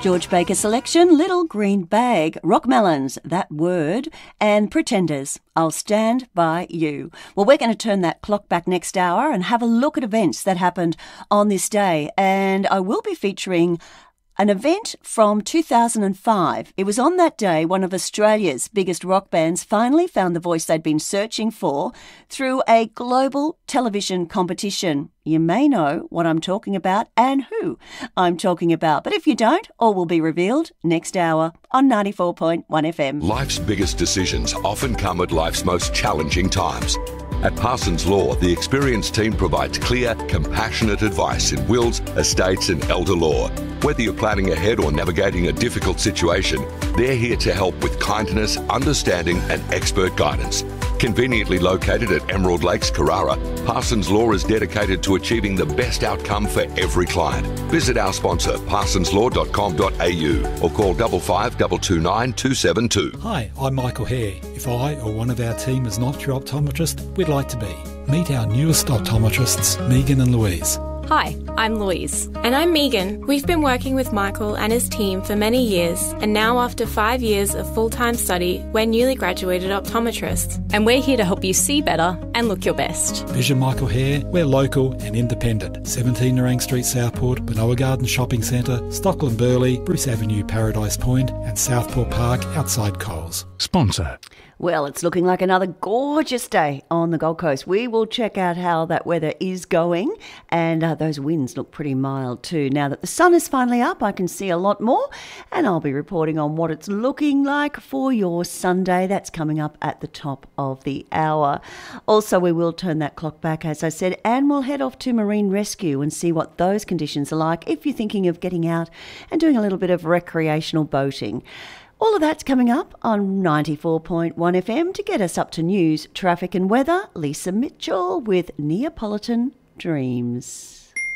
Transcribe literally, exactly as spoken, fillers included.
George Baker selection, Little Green Bag, Rockmelons, That Word, and Pretenders, I'll Stand By You. Well, we're going to turn that clock back next hour and have a look at events that happened on this day. And I will be featuring an event from two thousand five. It was on that day one of Australia's biggest rock bands finally found the voice they'd been searching for through a global television competition. You may know what I'm talking about and who I'm talking about. But if you don't, all will be revealed next hour on ninety-four point one F M. Life's biggest decisions often come at life's most challenging times. At Parsons Law, the experienced team provides clear, compassionate advice in wills, estates and elder law. Whether you're planning ahead or navigating a difficult situation, they're here to help with kindness, understanding and expert guidance. Conveniently located at Emerald Lakes, Carrara, Parsons Law is dedicated to achieving the best outcome for every client. Visit our sponsor, parsons law dot com dot a u or call five five two two nine two seven two. Hi, I'm Michael Hare. If I or one of our team is not your optometrist, we'd like to be. Meet our newest optometrists, Megan and Louise. Hi, I'm Louise. And I'm Megan. We've been working with Michael and his team for many years, and now after five years of full-time study, we're newly graduated optometrists. And we're here to help you see better and look your best. Vision Michael Hare, we're local and independent. seventeen Nerang Street, Southport, Benoa Garden Shopping Centre, Stockland Burley, Bruce Avenue, Paradise Point, and Southport Park outside Coles. Sponsor. Well, it's looking like another gorgeous day on the Gold Coast. We will check out how that weather is going, and uh, those winds look pretty mild too. Now that the sun is finally up, I can see a lot more, and I'll be reporting on what it's looking like for your Sunday. That's coming up at the top of the hour. Also, we will turn that clock back, as I said, and we'll head off to Marine Rescue and see what those conditions are like if you're thinking of getting out and doing a little bit of recreational boating. All of that's coming up on ninety-four point one F M. To get us up to news, traffic and weather, Lisa Mitchell with Neapolitan Dreams.